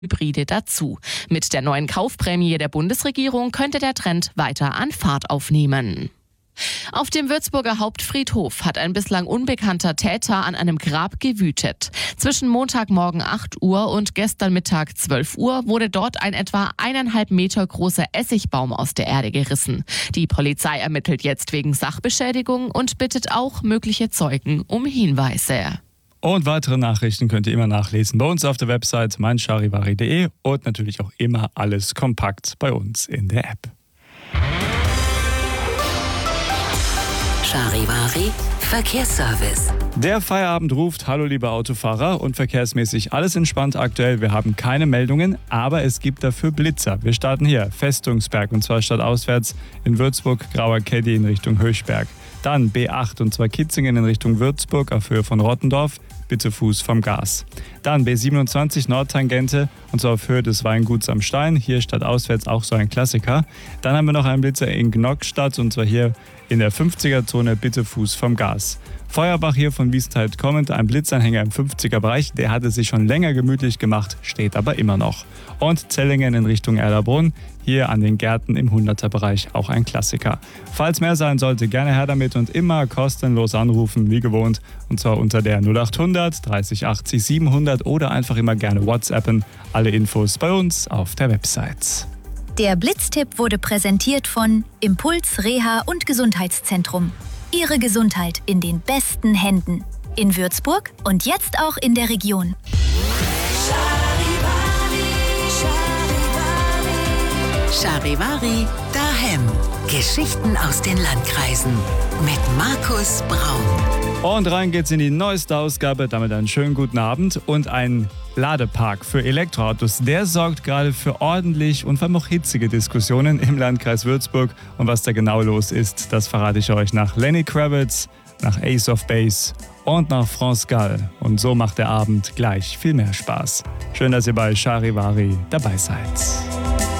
Hybride dazu. Mit der neuen Kaufprämie der Bundesregierung könnte der Trend weiter an Fahrt aufnehmen. Auf dem Würzburger Hauptfriedhof hat ein bislang unbekannter Täter an einem Grab gewütet. Zwischen Montagmorgen 8 Uhr und gestern Mittag 12 Uhr wurde dort ein etwa 1,5 Meter großer Essigbaum aus der Erde gerissen. Die Polizei ermittelt jetzt wegen Sachbeschädigung und bittet auch mögliche Zeugen um Hinweise. Und weitere Nachrichten könnt ihr immer nachlesen bei uns auf der Website meincharivari.de und natürlich auch immer alles kompakt bei uns in der App. Charivari Verkehrsservice. Der Feierabend ruft, hallo liebe Autofahrer, und verkehrsmäßig alles entspannt aktuell. Wir haben keine Meldungen, aber es gibt dafür Blitzer. Wir starten hier, Festungsberg, und zwar stadtauswärts in Würzburg, Grauer Keddi in Richtung Höchberg. Dann B8 und zwar Kitzingen in Richtung Würzburg auf Höhe von Rottendorf, bitte Fuß vom Gas. Dann B27 Nordtangente und zwar auf Höhe des Weinguts am Stein, hier stadtauswärts auch so ein Klassiker. Dann haben wir noch einen Blitzer in Gnockstadt und zwar hier in der 50er-Zone, bitte Fuß vom Gas. Feuerbach hier von Wiesentheit kommend, ein Blitzanhänger im 50er-Bereich, der hatte sich schon länger gemütlich gemacht, steht aber immer noch. Und Zellingen in Richtung Erlabrunn, hier an den Gärten im 100er-Bereich auch ein Klassiker. Falls mehr sein sollte, gerne her damit und immer kostenlos anrufen, wie gewohnt, und zwar unter der 0800 30 80 700 oder einfach immer gerne WhatsAppen. Alle Infos bei uns auf der Website. Der Blitztipp wurde präsentiert von Impuls Reha und Gesundheitszentrum. Ihre Gesundheit in den besten Händen. In Würzburg und jetzt auch in der Region. Charivari daheim. Geschichten aus den Landkreisen mit Markus Braun. Und rein geht's in die neueste Ausgabe. Damit einen schönen guten Abend. Und ein Ladepark für Elektroautos, der sorgt gerade für ordentlich und vor allem auch hitzige Diskussionen im Landkreis Würzburg. Und was da genau los ist, das verrate ich euch nach Lenny Kravitz, nach Ace of Base und nach France Gall. Und so macht der Abend gleich viel mehr Spaß. Schön, dass ihr bei Charivari dabei seid.